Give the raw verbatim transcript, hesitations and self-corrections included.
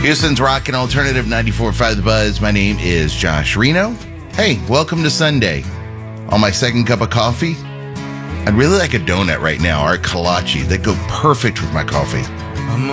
Houston's Rock and Alternative ninety-four point five The Buzz. My name is Josh Reno. Hey, welcome to Sunday. On my second cup of coffee, I'd really like a donut right now, or a kolache. That go perfect with my coffee.